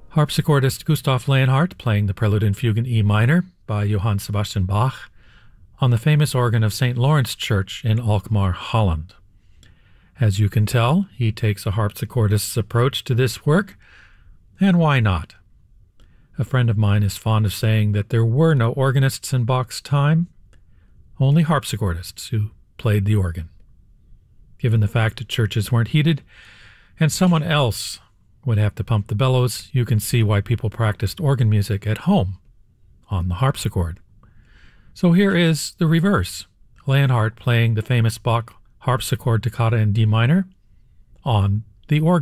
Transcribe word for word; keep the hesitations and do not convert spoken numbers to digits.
Harpsichordist Gustav Leonhardt playing the Prelude and Fugue in E minor by Johann Sebastian Bach on the famous organ of Saint Lawrence Church in Alkmaar, Holland. As you can tell, he takes a harpsichordist's approach to this work, and why not? A friend of mine is fond of saying that there were no organists in Bach's time, only harpsichordists who played the organ. Given the fact that churches weren't heated and someone else would have to pump the bellows, you can see why people practiced organ music at home on the harpsichord. So here is the reverse. Leonhardt playing the famous Bach harpsichord toccata in D minor on the organ.